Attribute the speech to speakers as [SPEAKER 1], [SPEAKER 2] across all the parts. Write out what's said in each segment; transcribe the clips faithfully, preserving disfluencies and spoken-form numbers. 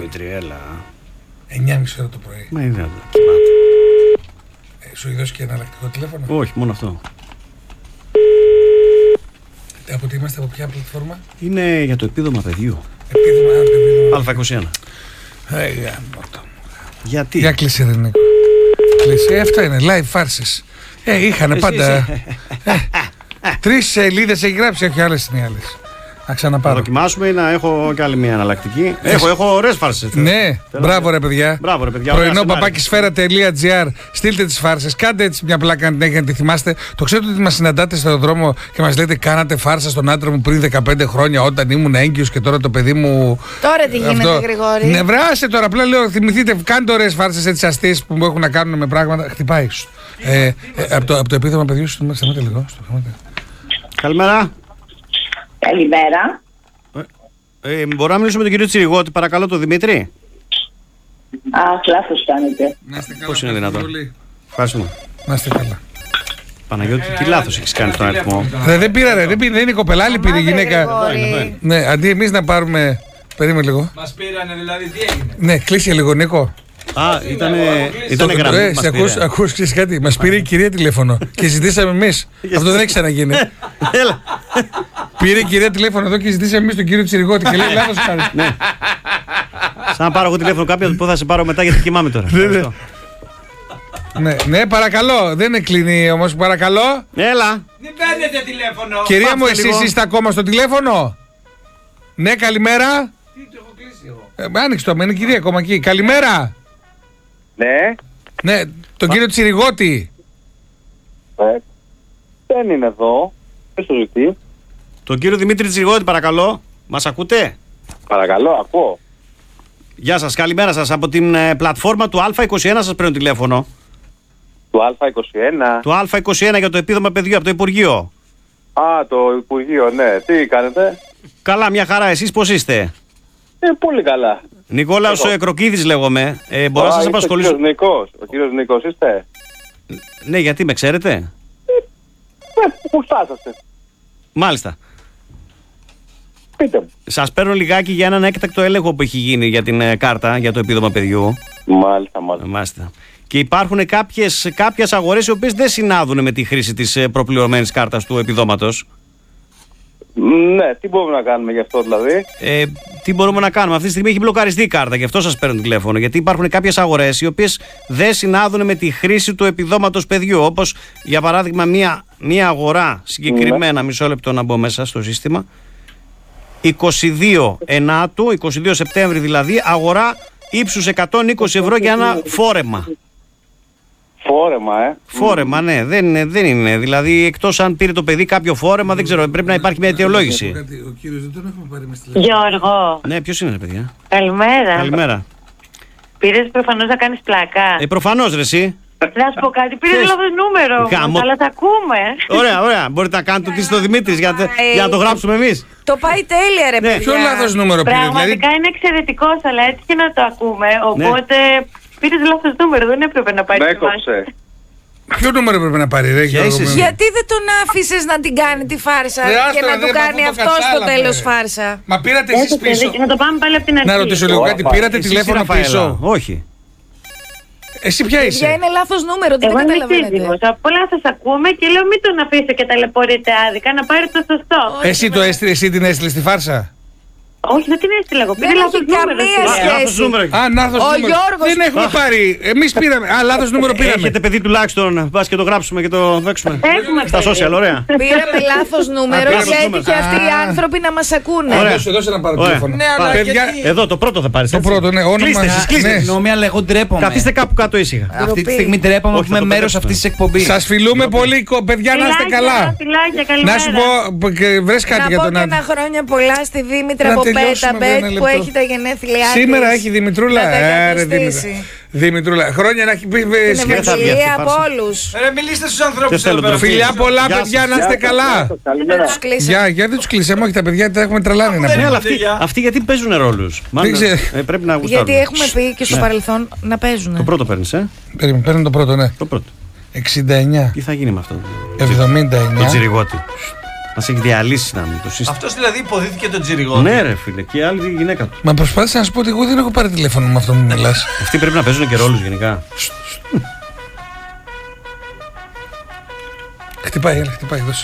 [SPEAKER 1] Δημήτρη, έλα.
[SPEAKER 2] εννιά και μισή ώρα το πρωί.
[SPEAKER 1] Μα είναι εδώ, κοιμάται.
[SPEAKER 2] Ε, σου δώσει και εναλλακτικό τηλέφωνο.
[SPEAKER 1] Όχι, μόνο αυτό.
[SPEAKER 2] Ε, από τι είμαστε, από ποια πλατφόρμα?
[SPEAKER 1] Είναι για το επίδομα παιδιού.
[SPEAKER 2] Επίδομα, επίδομα.
[SPEAKER 1] Α είκοσι ένα.
[SPEAKER 2] Ε, για μόρτο.
[SPEAKER 1] Γιατί?
[SPEAKER 2] Για κλείσε ρε Νίκο. Κλείσε, αυτό είναι, live φάρσες. Ε, είχανε
[SPEAKER 1] Εσύ,
[SPEAKER 2] πάντα.
[SPEAKER 1] εσύ.
[SPEAKER 2] Ε, τρεις σελίδες έχει γράψει, έχει άλλες είναι οι άλλες. Να
[SPEAKER 1] Θα
[SPEAKER 2] ξαναπάρω.
[SPEAKER 1] δοκιμάσουμε ή να έχω κι άλλη μια εναλλακτική. Έχω, έχω ωραίες φάρσες.
[SPEAKER 2] Ναι, μπράβο ρε παιδιά.
[SPEAKER 1] Μπράβο ρε παιδιά.
[SPEAKER 2] Πρωινό παπάκισφαίρα τελεία τζι άρ. Στείλτε τις φάρσες. Κάντε έτσι μια πλάκα αν την έχετε, να τη θυμάστε. Το ξέρετε ότι μας συναντάτε στον δρόμο και μας λέτε κάνατε φάρσα στον άντρα μου πριν δεκαπέντε χρόνια όταν ήμουν έγκυος και τώρα το παιδί μου.
[SPEAKER 3] Τώρα τι γίνεται, Γρηγόρη?
[SPEAKER 2] Ναι, βράσε τώρα. Απλά λέω, θυμηθείτε, κάντε ωραίες φάρσες έτσι αστείες που έχουν να κάνουν με πράγματα. Χτυπάει. Ε, ε, από, το, από το επίδομα παιδιού σου, σταμάτε λίγο.
[SPEAKER 1] Καλημέρα.
[SPEAKER 4] Καλημέρα.
[SPEAKER 1] Ε, μπορώ να μιλήσω με τον κύριο Τσιριγώτη, παρακαλώ, τον Δημήτρη.
[SPEAKER 4] Α, λάθος κάνετε.
[SPEAKER 1] Πώς είναι δυνατόν? Ευχαριστούμε.
[SPEAKER 2] Να είστε καλά.
[SPEAKER 1] Παναγιώτη, τι λάθος έχεις κάνει στον αριθμό?
[SPEAKER 2] Ρε, δεν πήρα, ρε, δεν, πήρα, δεν είναι η κοπελά, άλλη πήρε η γυναίκα.
[SPEAKER 3] Γρηγόρη.
[SPEAKER 2] Ναι, αντί εμείς να πάρουμε. Περίμενε λίγο.
[SPEAKER 5] Μας πήρανε δηλαδή, τι έγινε?
[SPEAKER 2] Ναι, κλείσει λίγο, Νίκο.
[SPEAKER 1] Α, ήτανε, ήτανε
[SPEAKER 2] Το-
[SPEAKER 1] γραμμή.
[SPEAKER 2] ε,
[SPEAKER 1] μας
[SPEAKER 2] σε ακούς,
[SPEAKER 1] πήρε.
[SPEAKER 2] ακούς, ξέρεις κάτι. Μας πήρε η κυρία τηλέφωνο και ζητήσαμε εμείς. Αυτό δεν έχει ξαναγίνει.
[SPEAKER 1] Έλα.
[SPEAKER 2] Πήρε η κυρία τηλέφωνο εδώ και ζητήσαμε εμείς τον κύριο Τσιριγώτη και λέει λάθος κάνει.
[SPEAKER 1] Σαν να πάρω εγώ τηλέφωνο κάποιον που θα σε πάρω μετά γιατί κοιμάμαι τώρα. Ευχαριστώ.
[SPEAKER 2] Ναι, ναι, παρακαλώ. Δεν είναι κλείνει όμως, παρακαλώ.
[SPEAKER 1] Έλα.
[SPEAKER 5] Δεν παίρνετε τηλέφωνο!
[SPEAKER 2] Κυρία μου,
[SPEAKER 1] Πάψτε
[SPEAKER 2] εσείς
[SPEAKER 1] λίγο.
[SPEAKER 2] είστε ακόμα στο τηλέφωνο? Ναι, καλημέρα.
[SPEAKER 5] Τι το έχω κλείσει εγώ?
[SPEAKER 2] Ε, άνοιξε το, είναι η κυρία ακόμα εκεί. Καλημέρα.
[SPEAKER 6] Ναι,
[SPEAKER 2] Ναι, τον κύριο Τσιριγώτη.
[SPEAKER 6] ε, δεν είναι εδώ. Ποιος το ζητεί?
[SPEAKER 1] Τον κύριο Δημήτρη Τσιριγώτη, παρακαλώ. Μας ακούτε?
[SPEAKER 6] Παρακαλώ, ακούω.
[SPEAKER 1] Γεια σας, καλημέρα σας. Από την ε, πλατφόρμα του Α είκοσι ένα σας παίρνω τηλέφωνο.
[SPEAKER 6] Του Α είκοσι ένα.
[SPEAKER 1] Του Α είκοσι ένα για το επίδομα παιδιού από το Υπουργείο.
[SPEAKER 6] Α, το Υπουργείο, ναι. Τι κάνετε?
[SPEAKER 1] Καλά, μια χαρά. Εσείς πώς είστε?
[SPEAKER 6] Ε, πολύ καλά.
[SPEAKER 1] Νικόλαος
[SPEAKER 6] Εγώ.
[SPEAKER 1] Κροκίδης λέγομαι. Ε, μπορώ να
[SPEAKER 6] Α,
[SPEAKER 1] σας
[SPEAKER 6] είστε
[SPEAKER 1] απασχολήσω.
[SPEAKER 6] Ο κύριος Νικός. Ο κύριος Νικός είστε?
[SPEAKER 1] Ναι, γιατί με ξέρετε?
[SPEAKER 6] Ε, πού φτάσατε?
[SPEAKER 1] Μάλιστα.
[SPEAKER 6] Πείτε μου.
[SPEAKER 1] Σας παίρνω λιγάκι για έναν έκτακτο έλεγχο που έχει γίνει για την ε, κάρτα, για το επίδομα παιδιού.
[SPEAKER 6] Μάλιστα, μάλιστα.
[SPEAKER 1] Μάλιστα. Και υπάρχουν κάποιες, κάποιες αγορές οι οποίες δεν συνάδουν με τη χρήση της ε, προπληρωμένης κάρτας του επιδόματος.
[SPEAKER 6] Ναι, τι μπορούμε να κάνουμε γι' αυτό δηλαδή?
[SPEAKER 1] Ε, τι μπορούμε να κάνουμε? Αυτή τη στιγμή έχει μπλοκαριστεί η κάρτα, γι' αυτό σας παίρνω τηλέφωνο. Γιατί υπάρχουν κάποιες αγορές οι οποίες δεν συνάδουν με τη χρήση του επιδόματος παιδιού. Όπως για παράδειγμα μία, μία αγορά συγκεκριμένα, μισό λεπτό να μπω μέσα στο σύστημα. είκοσι δύο Ενάτου, είκοσι δύο Σεπτέμβρη δηλαδή, αγορά ύψους εκατόν είκοσι ευρώ για ένα φόρεμα.
[SPEAKER 6] Φόρεμα, ε.
[SPEAKER 1] Φόρεμα, ναι, δεν είναι, δεν είναι. Δηλαδή, εκτός αν πήρε το παιδί κάποιο φόρεμα, δεν ξέρω, πρέπει να υπάρχει μια αιτιολόγηση.
[SPEAKER 2] Ο κύριος δεν τον έχουμε πάρει μες τηλέφωνο.
[SPEAKER 4] Γιώργο,
[SPEAKER 1] Ναι, ποιος είναι, ρε παιδιά?
[SPEAKER 4] καλημέρα.
[SPEAKER 1] Καλημέρα.
[SPEAKER 4] Πήρες προφανώς να κάνεις πλάκα.
[SPEAKER 1] Ε, προφανώς, ρε, εσύ.
[SPEAKER 4] Να σου πω κάτι, πήρες
[SPEAKER 1] Θες.
[SPEAKER 4] λάθος νούμερο.
[SPEAKER 1] Γάμο.
[SPEAKER 4] Αλλά τα ακούμε.
[SPEAKER 1] Ωραία, ωραία. Μπορείτε να κάνετε τι στο Δημήτρης για, τε- για να το γράψουμε εμείς.
[SPEAKER 3] Το πάει τέλεια, ρε
[SPEAKER 1] Ναι.
[SPEAKER 3] παιδιά.
[SPEAKER 2] Ποιο λάθος νούμερο πήρε, δηλαδή?
[SPEAKER 4] Πραγματικά είναι εξαιρετικός, αλλά έτσι και να το ακούμε. Οπότε πήρες λάθος νούμερο, δεν έπρεπε να πάρεις
[SPEAKER 6] Με
[SPEAKER 4] εμάς.
[SPEAKER 6] έκοψε.
[SPEAKER 2] Ποιο νούμερο πρέπει να πάρει, ρε, Γιώργο
[SPEAKER 1] εσείς.
[SPEAKER 2] μου?
[SPEAKER 3] Γιατί δεν τον άφησες να την κάνει τη φάρσα
[SPEAKER 2] Ρε,
[SPEAKER 3] και
[SPEAKER 2] άστο,
[SPEAKER 3] να
[SPEAKER 2] ρε,
[SPEAKER 3] του
[SPEAKER 2] δεν
[SPEAKER 3] κάνει
[SPEAKER 2] πάω, το
[SPEAKER 3] αυτό στο
[SPEAKER 2] κατάλαβε.
[SPEAKER 3] τέλος φάρσα?
[SPEAKER 2] Μα πήρατε εσείς
[SPEAKER 4] Έτσι,
[SPEAKER 2] πίσω.
[SPEAKER 4] παιδί, να το πάμε πάλι από την αρχή.
[SPEAKER 2] Να ρωτήσω λίγο κάτι,
[SPEAKER 6] Ω,
[SPEAKER 2] πήρατε
[SPEAKER 1] Εσείς,
[SPEAKER 2] τηλέφωνο
[SPEAKER 1] Ραφαέλα.
[SPEAKER 2] πίσω?
[SPEAKER 1] Όχι.
[SPEAKER 2] Εσύ ποια
[SPEAKER 3] Παιδιά,
[SPEAKER 2] είσαι?
[SPEAKER 3] είναι λάθος νούμερο, τι
[SPEAKER 4] Εγώ
[SPEAKER 3] δεν
[SPEAKER 4] είμαι
[SPEAKER 3] καταλαβαίνετε.
[SPEAKER 4] σύζυγος. Από όλα σας ακούμε και λέω μην τον αφήσω και ταλαιπωρείτε άδικα, να πάρει το σωστό.
[SPEAKER 2] Εσύ το έστειλε, εσύ την έστειλε στη φάρσα?
[SPEAKER 4] Όχι, δεν την έστειλα εγώ.
[SPEAKER 3] Δεν
[SPEAKER 4] Πήρε λάθος
[SPEAKER 3] έχει
[SPEAKER 4] νούμερο.
[SPEAKER 3] καμία
[SPEAKER 4] εσύ.
[SPEAKER 3] σχέση.
[SPEAKER 1] Λάθος νούμερο.
[SPEAKER 2] Α, λάθος
[SPEAKER 3] Ο
[SPEAKER 2] νούμερο.
[SPEAKER 3] Γιώργος-
[SPEAKER 2] Δεν έχουμε πάρει. Εμείς πήραμε. Α, λάθος νούμερο πήραμε.
[SPEAKER 1] Έχετε παιδί τουλάχιστον, πας και το γράψουμε και το παίξουμε.
[SPEAKER 4] Έχουμε
[SPEAKER 1] Στα
[SPEAKER 4] παιδί.
[SPEAKER 1] social, ωραία.
[SPEAKER 3] Πήραμε λάθος νούμερο
[SPEAKER 1] πήραμε
[SPEAKER 3] και
[SPEAKER 1] νούμερο.
[SPEAKER 3] έτυχε αυτοί οι
[SPEAKER 2] Α.
[SPEAKER 3] άνθρωποι να μας ακούνε.
[SPEAKER 1] Ωραία.
[SPEAKER 2] Δώσε, δώσε να πάρω
[SPEAKER 1] Ωραία.
[SPEAKER 2] τηλέφωνο.
[SPEAKER 5] Ναι, αλλά
[SPEAKER 2] Παιδιά,
[SPEAKER 5] γιατί-
[SPEAKER 1] Εδώ το πρώτο θα πάρεις.
[SPEAKER 2] το
[SPEAKER 1] έτσι.
[SPEAKER 2] πρώτο, ναι, όνομα.
[SPEAKER 1] Κλείστε εσείς, κλείστε.
[SPEAKER 2] Ναι.
[SPEAKER 5] Συγγνώμη, αλλά εγώ ντρέπομαι.
[SPEAKER 1] Καθίστε κάπου κάτω ήσυχα.
[SPEAKER 5] Αυτή τη στιγμή ντρέπομαι
[SPEAKER 1] Όχι,
[SPEAKER 5] που
[SPEAKER 1] θα
[SPEAKER 5] είμαι
[SPEAKER 1] το
[SPEAKER 5] μέρος
[SPEAKER 1] μπερδέψουμε.
[SPEAKER 5] αυτής της εκπομπής.
[SPEAKER 2] Σας φιλούμε πολύ, κο- παιδιά, να είστε
[SPEAKER 4] Φιλάκια,
[SPEAKER 2] καλά.
[SPEAKER 4] φιλάκια, καλημέρα.
[SPEAKER 2] Να σου πω, π- και βρες κάτι
[SPEAKER 3] Να
[SPEAKER 2] για
[SPEAKER 3] πω
[SPEAKER 2] τον
[SPEAKER 3] και ένα
[SPEAKER 2] άντρα.
[SPEAKER 3] χρόνια πολλά στη Δήμητρα
[SPEAKER 2] Να
[SPEAKER 3] από
[SPEAKER 2] τελειώσουμε,
[SPEAKER 3] Πέτα
[SPEAKER 2] ένα
[SPEAKER 3] Μπέτ
[SPEAKER 2] λεπτό.
[SPEAKER 3] που έχει τα γενέθλιά της.
[SPEAKER 2] Σήμερα έχει Δημητρούλα.
[SPEAKER 3] Να τα
[SPEAKER 2] Ε, ρε,
[SPEAKER 3] εγκαταστήσει.
[SPEAKER 2] Δημητρούλα. Δημητρούλα. Χρόνια να έχει πει.
[SPEAKER 3] Την
[SPEAKER 2] σκέψου.
[SPEAKER 1] θα βγει αυτή η
[SPEAKER 3] ευαγγελία από
[SPEAKER 1] φάρσα.
[SPEAKER 3] όλους.
[SPEAKER 5] Ρε, μιλήστε στους ανθρώπους.
[SPEAKER 1] Δεν θέλω
[SPEAKER 5] εδώ πέρα.
[SPEAKER 1] ντροπή.
[SPEAKER 2] Φιλιά πολλά,
[SPEAKER 1] Γεια
[SPEAKER 2] παιδιά,
[SPEAKER 1] σας.
[SPEAKER 2] να είστε καλά.
[SPEAKER 6] Καλημέρα.
[SPEAKER 3] Τους κλείσαμε.
[SPEAKER 2] Γεια, για δεν τους κλείσαμε, όχι τα παιδιά τα έχουμε τρελάνει να
[SPEAKER 5] Δεν
[SPEAKER 2] πούμε.
[SPEAKER 1] Ναι, αλλά
[SPEAKER 5] είναι
[SPEAKER 1] αυτοί,
[SPEAKER 5] παιδιά.
[SPEAKER 1] αυτοί γιατί παίζουν ρόλους. Μάλλον,
[SPEAKER 2] ξέρω.
[SPEAKER 1] ε, πρέπει να γουστάρουν.
[SPEAKER 3] Γιατί έχουμε πει και στο
[SPEAKER 1] Ναι.
[SPEAKER 3] παρελθόν να παίζουν.
[SPEAKER 1] Το πρώτο παίρνεις, ε.
[SPEAKER 2] Περίμενε, παίρνω το πρώτο, ναι.
[SPEAKER 1] Το πρώτο.
[SPEAKER 2] εξήντα εννιά,
[SPEAKER 1] Τι θα γίνει με αυτό?
[SPEAKER 2] εβδομήντα
[SPEAKER 1] Το
[SPEAKER 2] εννιά,
[SPEAKER 1] τσιριγότη. Να σε έχει διαλύσει να μην το σύστημα.
[SPEAKER 5] Αυτό δηλαδή υποδίθηκε τον Τσιριγότη.
[SPEAKER 1] Ναι, ρε φίλε, και η άλλη γυναίκα του.
[SPEAKER 2] Μα προσπάθησα να σου πω ότι εγώ δεν έχω πάρει τηλέφωνο με αυτό που μιλάς.
[SPEAKER 1] Αυτοί πρέπει να παίζουν και ρόλους γενικά.
[SPEAKER 2] Χτυπάει, έλα, χτυπάει, δώσε.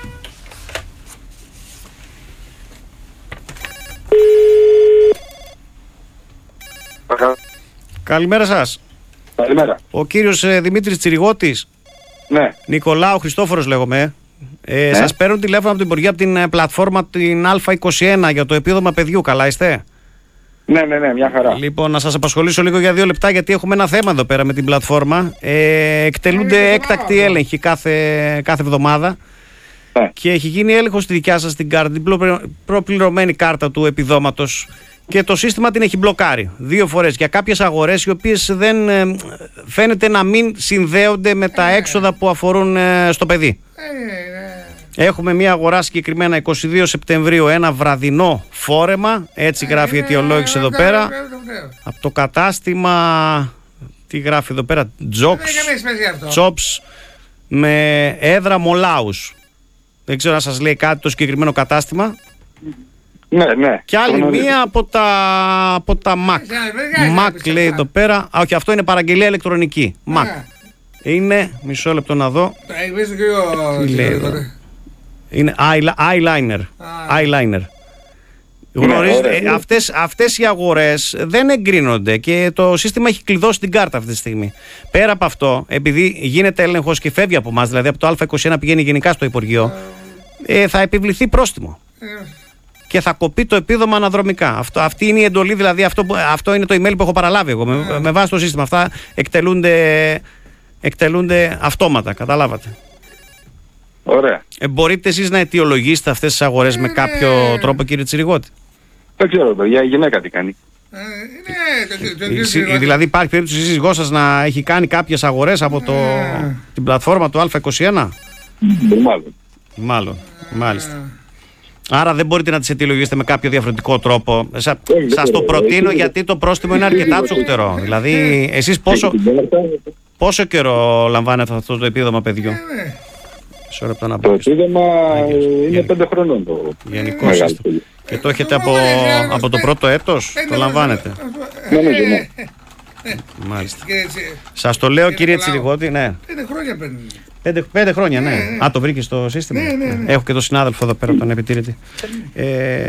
[SPEAKER 1] Καλημέρα σας.
[SPEAKER 6] Καλημέρα.
[SPEAKER 1] Ο κύριος ε, Δημήτρης Τσιριγώτης.
[SPEAKER 6] Ναι.
[SPEAKER 1] Νικολάου Χριστόφορος λέγομαι. Ε,
[SPEAKER 6] Ναι.
[SPEAKER 1] Σας παίρνω τηλέφωνο από την Υπουργεία από την ε, πλατφόρμα την Α είκοσι ένα για το επίδομα παιδιού. Καλά είστε?
[SPEAKER 6] Ναι, ναι, ναι, μια χαρά.
[SPEAKER 1] Λοιπόν, να σας απασχολήσω λίγο για δύο λεπτά γιατί έχουμε ένα θέμα εδώ πέρα με την πλατφόρμα. Ε, εκτελούνται έκτακτοι έλεγχοι κάθε, κάθε εβδομάδα.
[SPEAKER 6] Ναι.
[SPEAKER 1] Και έχει γίνει έλεγχος στη δικιά σας την κάρτα, την προ- προπληρωμένη κάρτα του επιδόματος. Και το σύστημα την έχει μπλοκάρει δύο φορές για κάποιες αγορές οι οποίες δεν ε, φαίνεται να μην συνδέονται με τα έξοδα που αφορούν ε, στο παιδί. Έχουμε μια αγορά συγκεκριμένα είκοσι δύο Σεπτεμβρίου, ένα βραδινό φόρεμα, έτσι γράφει η αιτιολόγηση εδώ πέρα, από το κατάστημα, τι γράφει εδώ πέρα, Τζόξ, Τσόψ, με έδρα Μολάους. Δεν ξέρω αν σας λέει κάτι το συγκεκριμένο κατάστημα.
[SPEAKER 6] Ναι, ναι.
[SPEAKER 1] Και άλλη
[SPEAKER 6] Γνωρίζω.
[SPEAKER 1] μία από τα, από τα Mac. Mac λέει εδώ πέρα. Α, όχι, αυτό είναι παραγγελία ηλεκτρονική. Mac. Είναι, μισό λεπτό να δω. Τι λέει εδώ? Είναι eyel- eyeliner. Eyeliner. Γνωρίζετε,
[SPEAKER 6] ωραία.
[SPEAKER 1] ε, αυτές, αυτές οι αγορές δεν εγκρίνονται και το σύστημα έχει κλειδώσει την κάρτα αυτή τη στιγμή. Πέρα από αυτό, επειδή γίνεται έλεγχος και φεύγει από εμάς, δηλαδή από το Α είκοσι ένα πηγαίνει γενικά στο Υπουργείο, ε, θα επιβληθεί πρόστιμο. Και θα κοπεί το επίδομα αναδρομικά. Αυτό, αυτή είναι η εντολή, δηλαδή αυτό, που- αυτό είναι το email που έχω παραλάβει εγώ. Με, με βάση το σύστημα. Αυτά εκτελούνται, εκτελούνται αυτόματα. Καταλάβατε.
[SPEAKER 6] Ωραία.
[SPEAKER 1] Ε, μπορείτε εσείς να αιτιολογήσετε αυτές τις αγορές με κάποιο τρόπο, κύριε Τσιριγώτη?
[SPEAKER 6] Δεν ξέρω, παιδιά, η γυναίκα τι κάνει.
[SPEAKER 1] Η σύ- δηλαδή υπάρχει περίπτωση η σύζυγός σας να έχει κάνει κάποιες αγορές από το, την πλατφόρμα του Α είκοσι ένα?
[SPEAKER 6] Μάλλον.
[SPEAKER 1] Μάλλον. Μάλιστα. Άρα δεν μπορείτε να τις αιτιολογήσετε με κάποιο διαφορετικό τρόπο. Σα,
[SPEAKER 6] δεν
[SPEAKER 1] σας το
[SPEAKER 6] μπορώ.
[SPEAKER 1] προτείνω γιατί το πρόστιμο είναι αρκετά τσουχτερό. Δηλαδή, εσείς πόσο, πόσο καιρό λαμβάνετε αυτό το επίδομα παιδιού? Μισό λεπτό να
[SPEAKER 6] Το
[SPEAKER 1] πω.
[SPEAKER 6] επίδομα ε, είναι
[SPEAKER 1] Γενικό.
[SPEAKER 6] πέντε χρονών το
[SPEAKER 1] Γενικό
[SPEAKER 6] μεγάλο
[SPEAKER 1] σύστημα.
[SPEAKER 6] παιδί.
[SPEAKER 1] Και το έχετε από, από το πρώτο έτος, το λαμβάνετε.
[SPEAKER 6] Νομίζω, ναι.
[SPEAKER 1] Μάλιστα. Σας το λέω, κύριε Τσιριγώτη, ναι.
[SPEAKER 2] Πέντε χρόνια παίρνει.
[SPEAKER 1] Πέντε, πέντε χρόνια, ναι. Α, το βρήκε στο σύστημα. Ναι. Έχω και τον συνάδελφο εδώ πέρα, τον επιτήρητη. Ε,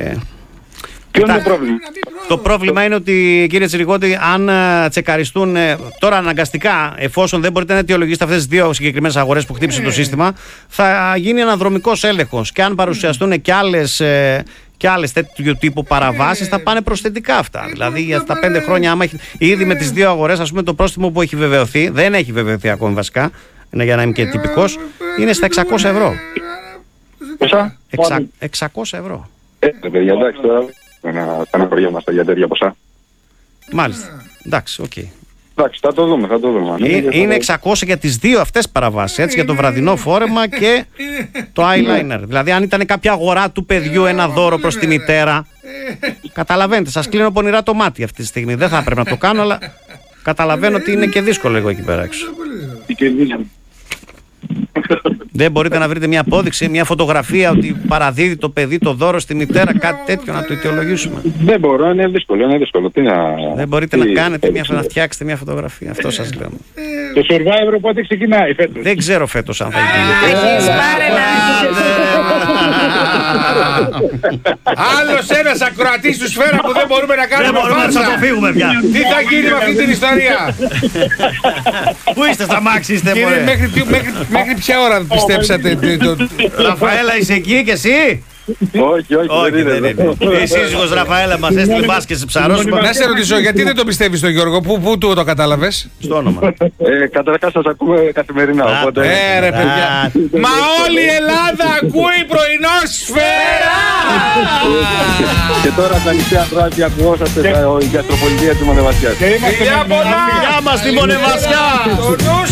[SPEAKER 6] Ποιο είναι το
[SPEAKER 1] κοιτά-
[SPEAKER 6] πρόβλημα?
[SPEAKER 1] Το πρόβλημα είναι ότι, κύριε Τσιριγώτη, αν ε, τσεκαριστούν ε, τώρα αναγκαστικά, εφόσον δεν μπορείτε να αιτιολογήσετε αυτές τις δύο συγκεκριμένες αγορές που χτύπησε το σύστημα, θα γίνει αναδρομικός έλεγχος. Και αν παρουσιαστούν και άλλες, ε, και άλλες τέτοιου τύπου παραβάσεις, θα πάνε προσθετικά αυτά. Δηλαδή, για τα πέντε χρόνια, άμα έχει, ήδη με τις δύο αγορές, ας πούμε, το πρόστιμο που έχει βεβαιωθεί, δεν έχει βεβαιωθεί ακόμη βασικά, είναι για να είμαι και τυπικός, είναι στα εξακόσια ευρώ.
[SPEAKER 6] Πόσα?
[SPEAKER 1] Εξα, εξακόσια ευρώ.
[SPEAKER 6] Ε, ρε παιδιά, εντάξει τώρα. Να στεναχωριόμαστε για τέτοια ποσά.
[SPEAKER 1] Μάλιστα. Εντάξει, οκ.
[SPEAKER 6] Εντάξει, θα το δούμε, θα το δούμε. Αν
[SPEAKER 1] Είναι,
[SPEAKER 6] για
[SPEAKER 1] είναι
[SPEAKER 6] το-
[SPEAKER 1] εξακόσια για τις δύο αυτές παραβάσεις, έτσι, για το βραδινό φόρεμα και το eyeliner. Δηλαδή, αν ήταν κάποια αγορά του παιδιού ένα δώρο προς τη μητέρα, καταλαβαίνετε, σας κλείνω πονηρά το μάτι αυτή τη στιγμή. Δεν θα έπρεπε να το κάνω, αλλά καταλαβαίνω ότι είναι και δύσκολο εγώ εκεί πέρα έξω.
[SPEAKER 6] Τι κερδίζαμε.
[SPEAKER 1] Δεν μπορείτε να βρείτε μια απόδειξη, μια φωτογραφία ότι παραδίδει το παιδί το δώρο στη μητέρα, κάτι τέτοιο να το αιτιολογήσουμε.
[SPEAKER 6] Δεν μπορώ, είναι δύσκολο, είναι δύσκολο. Τι να...
[SPEAKER 1] Δεν μπορείτε
[SPEAKER 6] τι-
[SPEAKER 1] να κάνετε μια,
[SPEAKER 6] τι-
[SPEAKER 1] να φτιάξετε μια φωτογραφία. Αυτό σας λέω.
[SPEAKER 6] Το Survivor πότε ξεκινάει φέτος?
[SPEAKER 1] Δεν ξέρω φέτος αν θα γίνει.
[SPEAKER 3] Έχεις πάρει ένα.
[SPEAKER 2] Άλλος ένας ακροατής του Σφαίρα που δεν μπορούμε να
[SPEAKER 1] Δεν
[SPEAKER 2] κάνουμε
[SPEAKER 1] μπορούμε να σας
[SPEAKER 2] φάρσα.
[SPEAKER 1] αποφύγουμε πια.
[SPEAKER 2] Τι θα γίνει με αυτή την ιστορία?
[SPEAKER 1] Πού είστε, στα μάξι είστε,
[SPEAKER 2] Κύριε,
[SPEAKER 1] μωρέ.
[SPEAKER 2] μέχρι, τι- μέχρι, μέχρι ποια ώρα πιστέψατε το- το-
[SPEAKER 1] Ραφαέλα, είσαι εκεί και εσύ?
[SPEAKER 6] Όχι, όχι,
[SPEAKER 1] Όχι,
[SPEAKER 6] δεν
[SPEAKER 1] δεν
[SPEAKER 6] είναι.
[SPEAKER 1] είναι. Η σύζυγος Ραφαέλα μας έστειλε μπάσκετ σε ψαρόσουμε
[SPEAKER 2] Να σε ρωτήσω, γιατί δεν το πιστεύεις τον Γιώργο, πού, πού του το κατάλαβες?
[SPEAKER 1] στο όνομα.
[SPEAKER 6] Ε, καταρχάς σας ακούμε καθημερινά,
[SPEAKER 1] Α,
[SPEAKER 6] οπότε...
[SPEAKER 2] Ε, ρε παιδιά.
[SPEAKER 1] Α,
[SPEAKER 2] Μα όλη η Ελλάδα ακούει πρωινό Σφαίρα!
[SPEAKER 6] Και τώρα στα νησιά Θράκη ακουγόσαστε στα- η γαστροπολιτεία του Μονεβασιάς.
[SPEAKER 2] Φιλιά πολλά!
[SPEAKER 1] Γεια μας στη Μονεβασιά!
[SPEAKER 2] Το νου